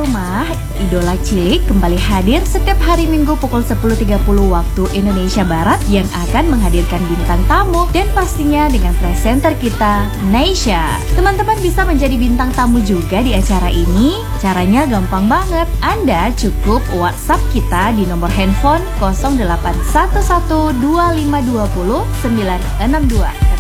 rumah, Idola Cilik kembali hadir setiap hari Minggu pukul 10.30 waktu Indonesia Barat yang akan menghadirkan bintang tamu dan pastinya dengan presenter kita, Naysha. Teman-teman bisa menjadi bintang tamu juga di acara ini. Caranya gampang banget. Anda cukup WhatsApp kita di nomor handphone 08112520 962.